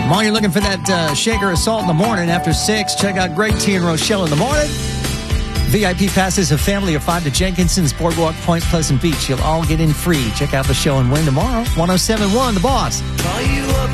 While you're looking for that Shaker Assault in the morning after 6, check out Greg T and Rochelle in the morning. VIP passes a family of 5 to Jenkinson's Boardwalk Point, Pleasant Beach. You'll all get in free. Check out the show and win tomorrow. 107.1 The Boss. Call you up